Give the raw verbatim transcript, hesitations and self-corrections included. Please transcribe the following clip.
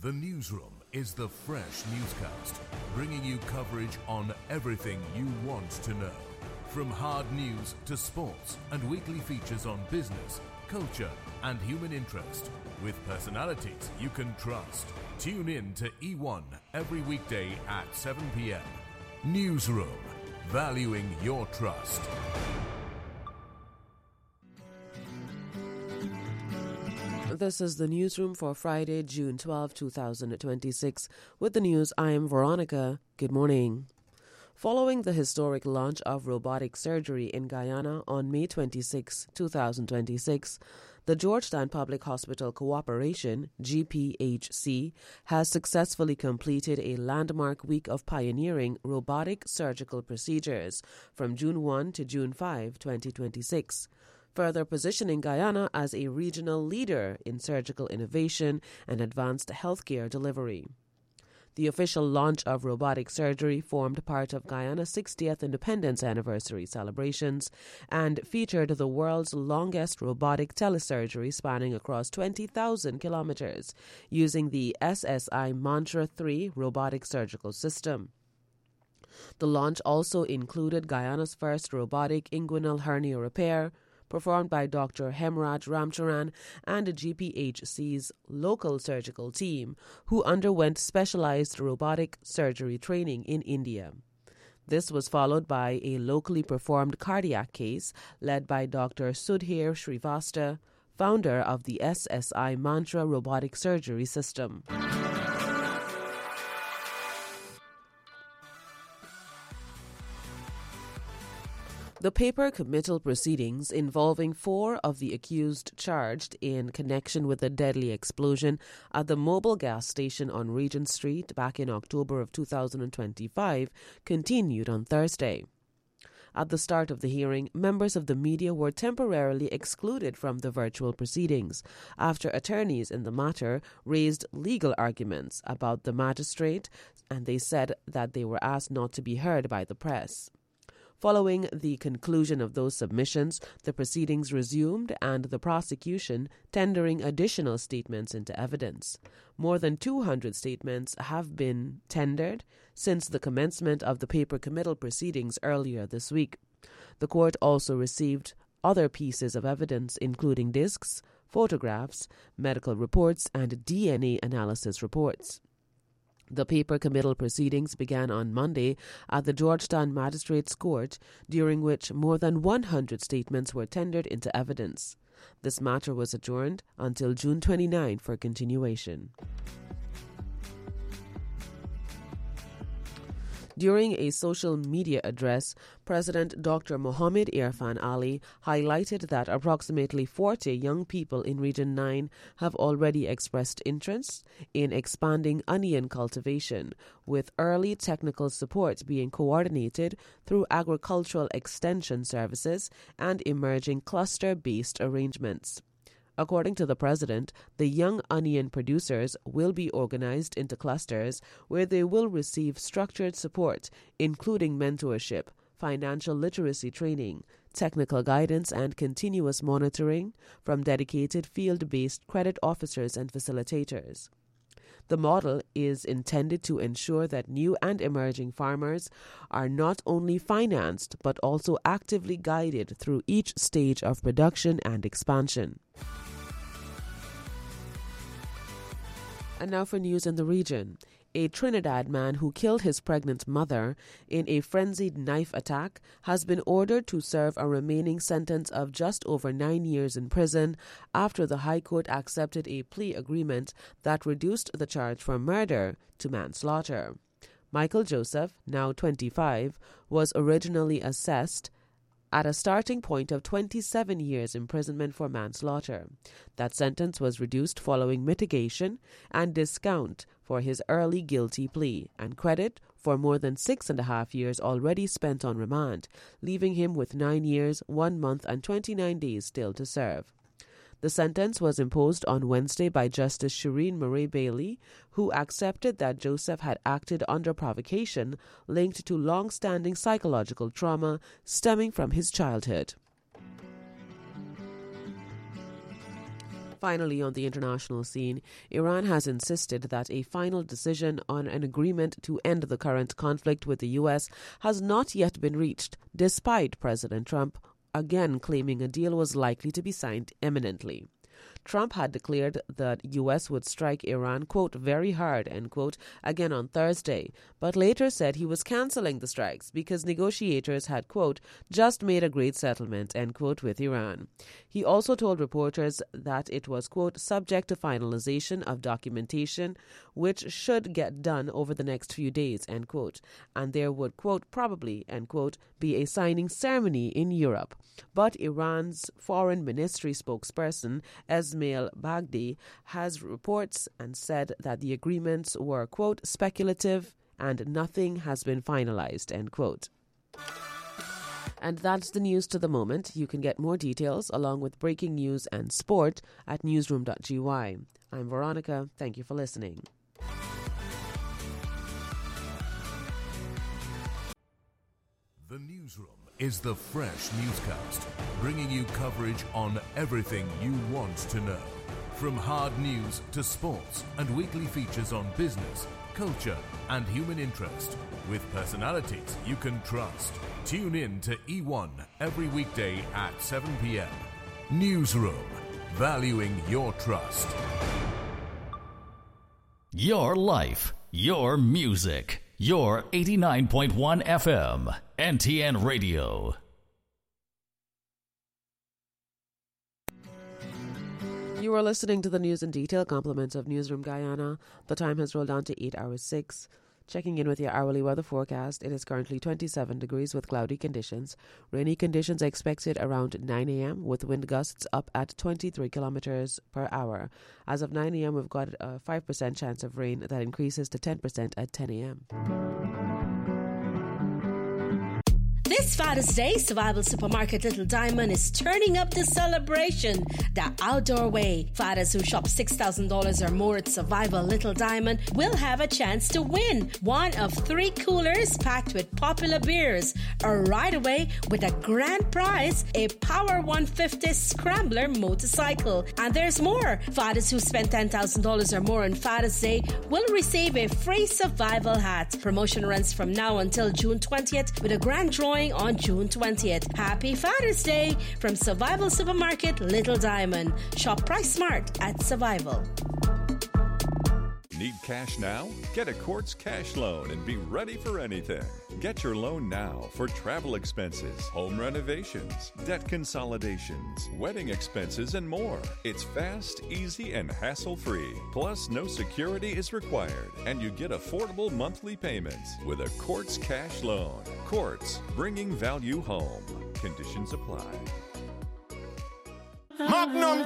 The Newsroom is the fresh newscast, bringing you coverage on everything you want to know. From hard news to sports and weekly features on business, culture and human interest, with personalities you can trust. Tune in to E one every weekday at seven p.m. Newsroom, valuing your trust. This is the Newsroom for Friday, June twelfth, twenty twenty-six. With the news, I am Veronica. Good morning. Following the historic launch of robotic surgery in Guyana on May twenty-sixth, twenty twenty-six, the Georgetown Public Hospital Cooperation, G P H C, has successfully completed a landmark week of pioneering robotic surgical procedures from June first to June fifth, twenty twenty-six. Further positioning Guyana as a regional leader in surgical innovation and advanced healthcare delivery. The official launch of robotic surgery formed part of Guyana's sixtieth independence anniversary celebrations and featured the world's longest robotic telesurgery spanning across twenty thousand kilometers using the S S I Mantra three robotic surgical system. The launch also included Guyana's first robotic inguinal hernia repair, performed by Doctor Hemraj Ramcharan and G P H C's local surgical team, who underwent specialized robotic surgery training in India. This was followed by a locally performed cardiac case led by Doctor Sudhir Srivastava, founder of the S S I Mantra robotic surgery system. The paper committal proceedings involving four of the accused charged in connection with the deadly explosion at the Mobil gas station on Regent Street back in October of two thousand twenty-five continued on Thursday. At the start of the hearing, members of the media were temporarily excluded from the virtual proceedings after attorneys in the matter raised legal arguments about the magistrate, and they said that they were asked not to be heard by the press. Following the conclusion of those submissions, the proceedings resumed and the prosecution tendering additional statements into evidence. More than two hundred statements have been tendered since the commencement of the paper committal proceedings earlier this week. The court also received other pieces of evidence, including discs, photographs, medical reports, and D N A analysis reports. The paper committal proceedings began on Monday at the Georgetown Magistrates Court, during which more than one hundred statements were tendered into evidence. This matter was adjourned until June twenty-ninth for continuation. During a social media address, President Doctor Mohammed Irfan Ali highlighted that approximately forty young people in Region nine have already expressed interest in expanding onion cultivation, with early technical support being coordinated through agricultural extension services and emerging cluster-based arrangements. According to the president, the young onion producers will be organized into clusters where they will receive structured support, including mentorship, financial literacy training, technical guidance, and continuous monitoring from dedicated field-based credit officers and facilitators. The model is intended to ensure that new and emerging farmers are not only financed but also actively guided through each stage of production and expansion. And now for news in the region. A Trinidad man who killed his pregnant mother in a frenzied knife attack has been ordered to serve a remaining sentence of just over nine years in prison after the High Court accepted a plea agreement that reduced the charge from murder to manslaughter. Michael Joseph, now twenty-five, was originally assessed at a starting point of twenty-seven years imprisonment for manslaughter. That sentence was reduced following mitigation and discount for his early guilty plea and credit for more than six and a half years already spent on remand, leaving him with nine years, one month, and twenty-nine days still to serve. The sentence was imposed on Wednesday by Justice Shireen Murray Bailey, who accepted that Joseph had acted under provocation linked to long-standing psychological trauma stemming from his childhood. Finally, on the international scene, Iran has insisted that a final decision on an agreement to end the current conflict with the U S has not yet been reached, despite President Trump again claiming a deal was likely to be signed imminently. Trump had declared that U S would strike Iran, quote, very hard, end quote, again on Thursday, but later said he was cancelling the strikes because negotiators had, quote, just made a great settlement, end quote, with Iran. He also told reporters that it was, quote, subject to finalization of documentation, which should get done over the next few days, end quote, and there would, quote, probably, end quote, be a signing ceremony in Europe. But Iran's foreign ministry spokesperson, Esmail Baghdadi, has reports and said that the agreements were, quote, speculative and nothing has been finalized, end quote. And that's the news to the moment. You can get more details along with breaking news and sport at newsroom dot g y. I'm Veronica. Thank you for listening. The Newsroom is the fresh newscast, bringing you coverage on everything you want to know. From hard news to sports and weekly features on business, culture and human interest, with personalities you can trust. Tune in to E one every weekday at seven p.m. Newsroom, valuing your trust. Your life, your music, your eighty-nine point one F M, N T N Radio. You are listening to the news in detail, compliments of Newsroom Guyana. The time has rolled on to eight hours six. Checking in with your hourly weather forecast, it is currently twenty-seven degrees with cloudy conditions. Rainy conditions are expected around nine a.m. with wind gusts up at twenty-three kilometers per hour. As of nine a.m., we've got a five percent chance of rain that increases to ten percent at ten a.m. This Father's Day, Survival Supermarket Little Diamond is turning up the celebration the outdoor way. Fathers who shop six thousand dollars or more at Survival Little Diamond will have a chance to win one of three coolers packed with popular beers, or right away with a grand prize, a Power one fifty Scrambler motorcycle. And there's more. Fathers who spend ten thousand dollars or more on Father's Day will receive a free survival hat. Promotion runs from now until June twentieth with a grand drawing on June twentieth. Happy Father's Day from Survival Supermarket Little Diamond. Shop Price Smart at Survival. Need cash now? Get a Quartz cash loan and be ready for anything. Get your loan now for travel expenses, home renovations, debt consolidations, wedding expenses, and more. It's fast, easy, and hassle-free. Plus, no security is required, and you get affordable monthly payments with a Quartz cash loan. Quartz, bringing value home. Conditions apply. Magnum